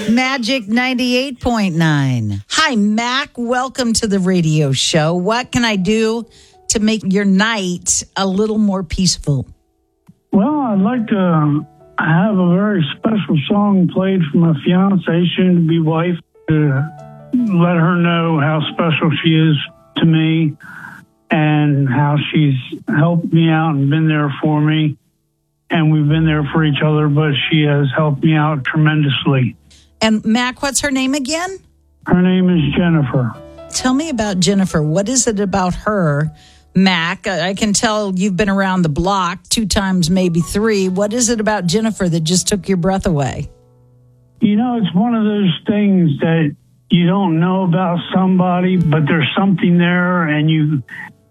Magic 98.9. Hi, Mac. Welcome to the radio show. What can I do to make your night a little more peaceful? Well, I'd like to have a very special song played for my fiancée, soon-to-be wife, to let her know how special she is to me and how she's helped me out and been there for me. And we've been there for each other, but she has helped me out tremendously. And Mac, what's her name again? Her name is Jennifer. Tell me about Jennifer. What is it about her, Mac? I can tell you've been around the block 2 times, maybe 3. What is it about Jennifer that just took your breath away? You know, it's one of those things that you don't know about somebody, but there's something there, and you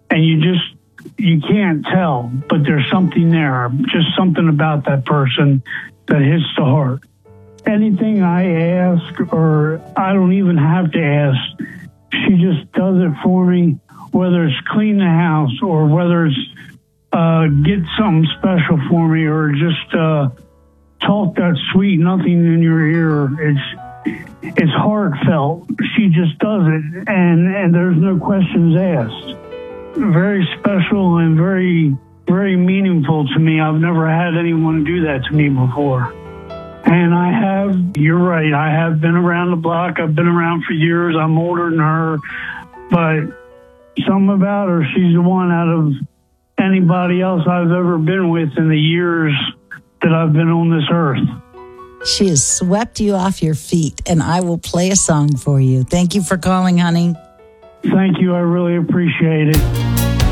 can't tell, but there's something there, just something about that person that hits the heart. Anything I ask, or I don't even have to ask, she just does it for me, whether it's clean the house or whether it's get something special for me or just talk that sweet nothing in your ear. It's heartfelt. She just does it, and there's no questions asked. Very special and very, very meaningful to me. I've never had anyone do that to me before. And you're right, I have been around the block. I've been around for years. I'm older than her. But something about her, she's the one out of anybody else I've ever been with in the years that I've been on this earth. She has swept you off your feet, and I will play a song for you. Thank you for calling, honey. Thank you. I really appreciate it.